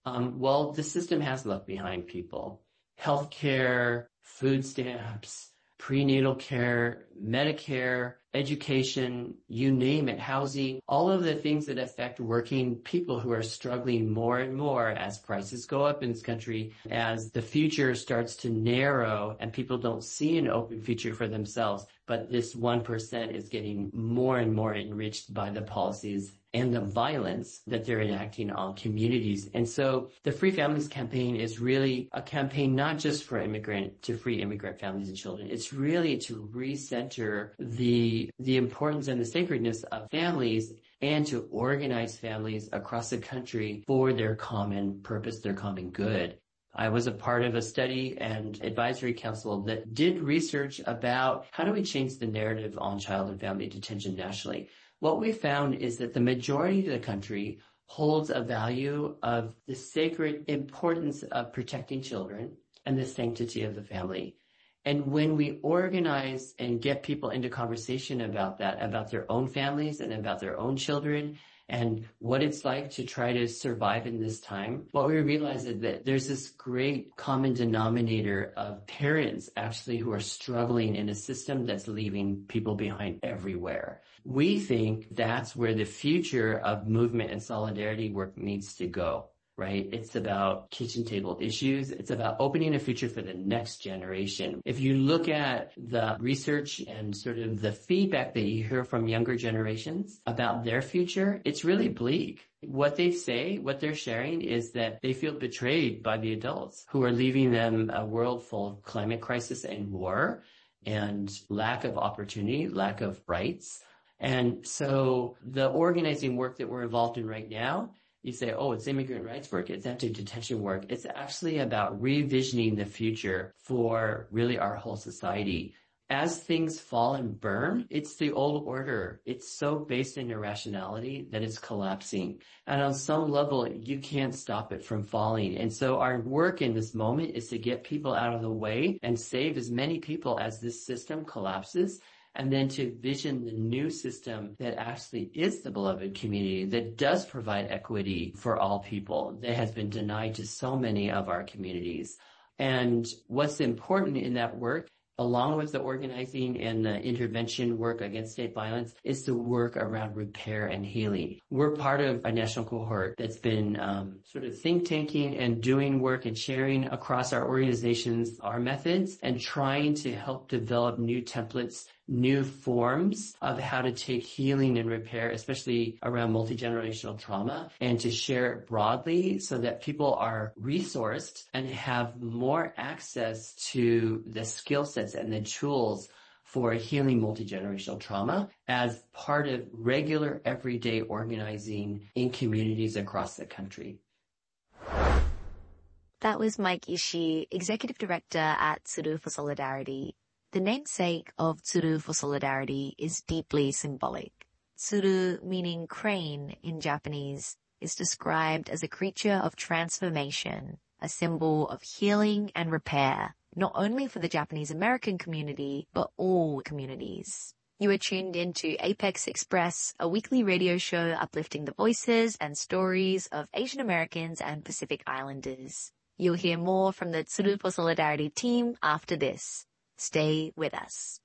Well, the system has left behind people. Healthcare, food stamps, prenatal care, Medicare, education, you name it, housing, all of the things that affect working people who are struggling more and more as prices go up in this country, as the future starts to narrow and people don't see an open future for themselves. But this 1% is getting more and more enriched by the policies and the violence that they're enacting on communities. And so the Free Families Campaign is really a campaign not just for free immigrant families and children. It's really to recenter the importance and the sacredness of families and to organize families across the country for their common purpose, their common good. I was a part of a study and advisory council that did research about how do we change the narrative on child and family detention nationally. What we found is that the majority of the country holds a value of the sacred importance of protecting children and the sanctity of the family. And when we organize and get people into conversation about that, about their own families and about their own children and what it's like to try to survive in this time, what we realize is that there's this great common denominator of parents actually who are struggling in a system that's leaving people behind everywhere. We think that's where the future of movement and solidarity work needs to go. Right? It's about kitchen table issues. It's about opening a future for the next generation. If you look at the research and sort of the feedback that you hear from younger generations about their future, it's really bleak. What they say, what they're sharing is that they feel betrayed by the adults who are leaving them a world full of climate crisis and war and lack of opportunity, lack of rights. And so the organizing work that we're involved in right now, you say, oh, it's immigrant rights work, it's anti-detention work. It's actually about revisioning the future for really our whole society. As things fall and burn, it's the old order. It's so based in irrationality that it's collapsing. And on some level, you can't stop it from falling. And so our work in this moment is to get people out of the way and save as many people as this system collapses, and then to vision the new system that actually is the beloved community, that does provide equity for all people, that has been denied to so many of our communities. And what's important in that work, along with the organizing and the intervention work against state violence, is the work around repair and healing. We're part of a national cohort that's been sort of think tanking and doing work and sharing across our organizations our methods and trying to help develop new templates, new forms of how to take healing and repair, especially around multi-generational trauma, and to share it broadly so that people are resourced and have more access to the skill sets and the tools for healing multi-generational trauma as part of regular everyday organizing in communities across the country. That was Mike Ishii, Executive Director at Tsuru for Solidarity. The namesake of Tsuru for Solidarity is deeply symbolic. Tsuru, meaning crane in Japanese, is described as a creature of transformation, a symbol of healing and repair, not only for the Japanese American community, but all communities. You are tuned into Apex Express, a weekly radio show uplifting the voices and stories of Asian Americans and Pacific Islanders. You'll hear more from the Tsuru for Solidarity team after this. Stay with us.